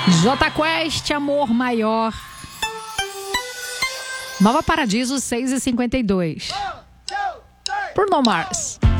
J Quest, Amor Maior. Nova Paradiso, 6h52. Bruno Mars.